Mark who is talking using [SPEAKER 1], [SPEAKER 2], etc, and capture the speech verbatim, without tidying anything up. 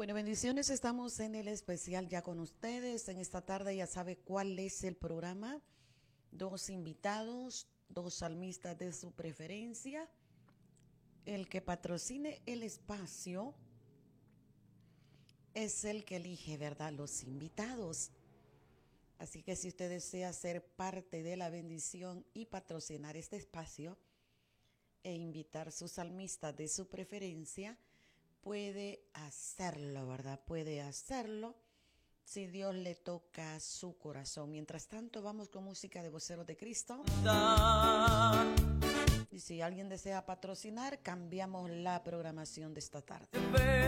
[SPEAKER 1] Bueno, bendiciones, estamos en el especial ya con ustedes. En esta tarde ya sabe cuál es el programa. Dos invitados, dos salmistas de su preferencia. El que patrocine el espacio es el que elige, ¿verdad?, los invitados. Así que si usted desea ser parte de la bendición y patrocinar este espacio e invitar sus salmistas de su preferencia, puede hacerlo, ¿verdad? Puede hacerlo si Dios le toca su corazón. Mientras tanto, vamos con música de Voceros de Cristo. Y si alguien desea patrocinar, cambiamos la programación de esta tarde.